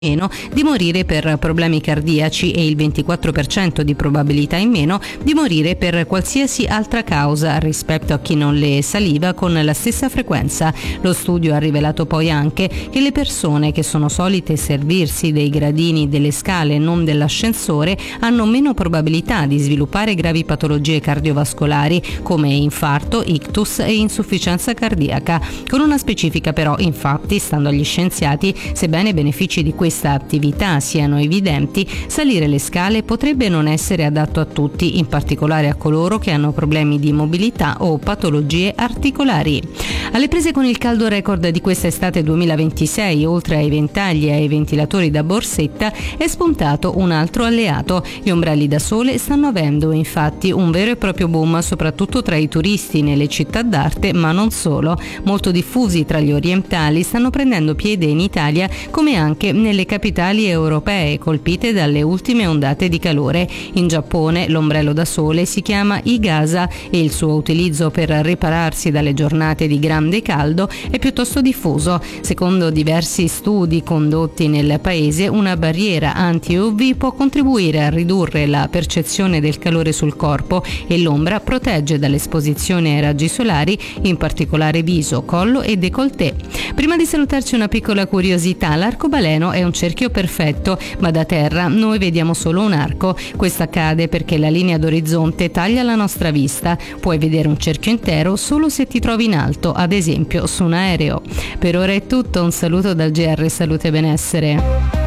meno di morire per problemi cardiaci e il 24% di probabilità in meno di morire per qualsiasi altra causa rispetto a chi non le saliva con la stessa frequenza. Lo studio ha rivelato poi anche che le persone che sono solite servirsi dei gradini delle scale e non dell'ascensore hanno meno probabilità di sviluppare gravi patologie cardiovascolari come infarto, ictus e insufficienza cardiaca. Con una specifica però, infatti, stando agli scienziati, sebbene i benefici di questa attività siano evidenti, salire le scale potrebbe non essere adatto a tutti, in particolare a coloro che hanno problemi di mobilità o patologie articolari. Alle prese con il caldo record di questa estate 2026, oltre ai ventagli e ai ventilatori da borsetta, è spuntato un altro alleato. Gli ombrelli da sole stanno avendo infatti un vero e proprio boom, soprattutto tra i turisti nelle città d'arte, ma non solo. Molto diffusi tra gli orientali, stanno prendendo piede in Italia come anche nelle capitali europee colpite dalle ultime ondate di calore. In Giappone l'ombrello da sole si chiama Igasa e il suo utilizzo per ripararsi dalle giornate di grande caldo è piuttosto diffuso. Secondo diversi studi condotti nel paese, una barriera anti-UV può contribuire a ridurre la percezione del calore sul corpo e l'ombra protegge dall'esposizione ai raggi solari, in particolare viso, collo e décolleté. Prima di salutarci una piccola curiosità: l'arcobaleno è un cerchio perfetto, ma da terra noi vediamo solo un arco. Questo accade perché la linea d'orizzonte taglia la nostra vista. Puoi vedere un cerchio intero solo se ti trovi in alto, ad esempio su un aereo. Per ora è tutto, un saluto dal GR Salute e Benessere.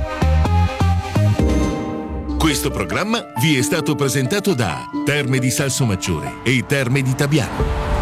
Questo programma vi è stato presentato da Terme di Salsomaggiore e Terme di Tabiano.